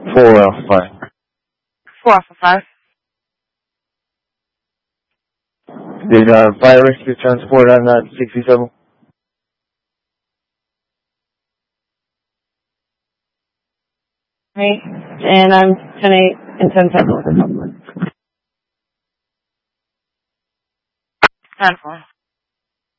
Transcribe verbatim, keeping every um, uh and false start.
Four Alpha Five. Four Alpha Five. Did uh, fire rescue transport on that sixty-seven? Right. And I'm ten eight and ten seven. ten four.